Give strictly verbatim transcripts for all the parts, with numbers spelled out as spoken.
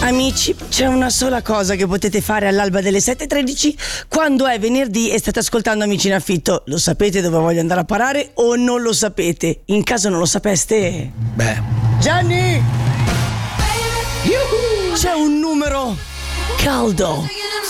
Amici, c'è una sola cosa che potete fare all'alba delle sette e tredici quando è venerdì e state ascoltando Amici in affitto. Lo sapete dove voglio andare a parare o non lo sapete? In caso non lo sapeste... Beh... Gianni! Yuhu! C'è un numero caldo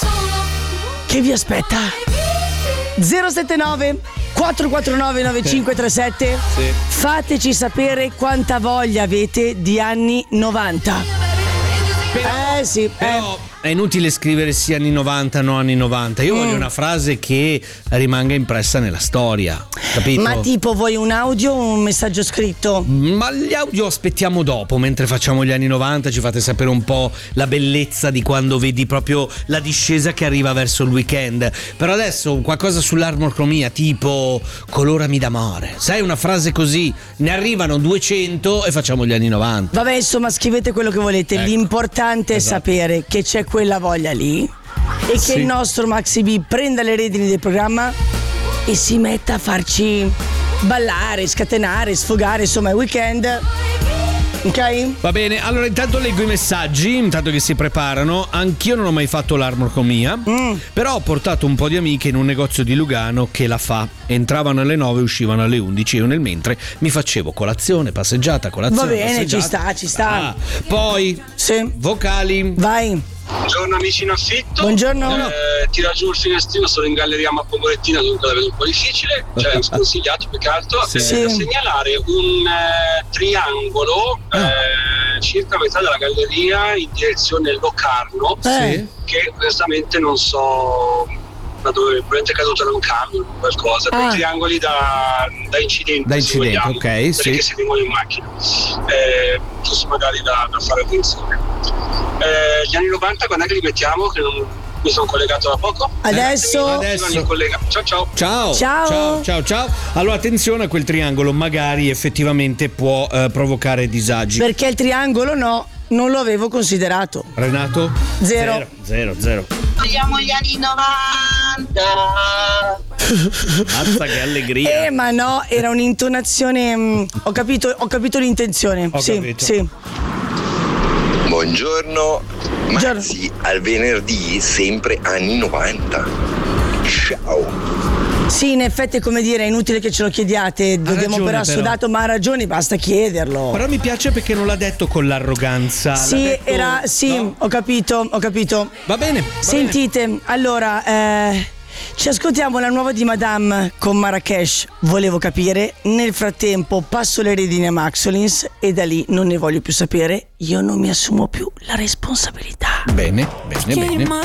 che vi aspetta. zero sette nove quattro quattro nove nove cinque tre sette. Sì. Fateci sapere quanta voglia avete di anni novanta. Però, eh sì, però eh. è inutile scrivere sì anni novanta, no anni novanta. Io mm. voglio una frase che rimanga impressa nella storia, capito? Ma tipo vuoi un audio o un messaggio scritto? Ma gli audio aspettiamo dopo, mentre facciamo gli anni novanta ci fate sapere un po' la bellezza di quando vedi proprio la discesa che arriva verso il weekend. Però adesso qualcosa sull'armocromia, tipo colorami d'amore. Sai, una frase così, ne arrivano duecento e facciamo gli anni novanta. Vabbè, insomma, scrivete quello che volete. Ecco. L'importante è esatto. sapere che c'è quella voglia lì e che sì. il nostro Maxi B prenda le redini del programma e si metta a farci ballare, scatenare, sfogare, insomma è weekend. Ok? Va bene, allora intanto leggo i messaggi, intanto che si preparano. Anch'io non ho mai fatto l'armocromia, mm. però ho portato un po' di amiche in un negozio di Lugano che la fa. Entravano alle nove e uscivano alle undici. Io nel mentre mi facevo colazione, passeggiata, colazione. Va bene, passeggiata. ci sta, ci sta. Ah, poi sì. vocali. Vai. Buongiorno amici in affitto. Buongiorno. Eh, tira giù il finestrino, sono in galleria Mappo Morettina, dunque la vedo un po' difficile, cioè sconsigliato più che altro. Sì. Eh, Sì. da segnalare un eh, triangolo eh, circa a metà della galleria in direzione Locarno, Eh. che onestamente non so da dove, probabilmente è caduto da un camion o qualcosa, Ah. quei triangoli da, da incidente, Da se incidente, vogliamo, ok, quelli sì. che si vengono in macchina, eh, giusto magari da, da fare attenzione. Eh, gli anni novanta quando è che li mettiamo? Che non mi sono collegato da poco. Adesso. Adesso. Ciao ciao. Ciao. Ciao. Ciao, ciao, ciao. Allora attenzione a quel triangolo, magari effettivamente può eh, provocare disagi. Perché il triangolo no, non lo avevo considerato. Renato? Zero. Zero, zero. Vogliamo gli anni novanta. Mazza che allegria. Eh ma no, era un'intonazione. mh, ho capito, ho capito l'intenzione. Ho sì, capito. sì. Buongiorno, Buongiorno. Maxi, al venerdì sempre anni novanta. Ciao. Sì, in effetti è come dire, è inutile che ce lo chiediate, dobbiamo ragione, per però. assodato, ma ha ragione, basta chiederlo. Però mi piace perché non l'ha detto con l'arroganza. Sì, l'ha detto- era. Sì, no? ho capito, ho capito. Va bene. va Sentite, allora, eh, ci ascoltiamo la nuova di Madame con Marrakesh. Volevo capire. Nel frattempo passo le redine a Maxolins e da lì non ne voglio più sapere. Io non mi assumo più la responsabilità. Bene, bene, bene.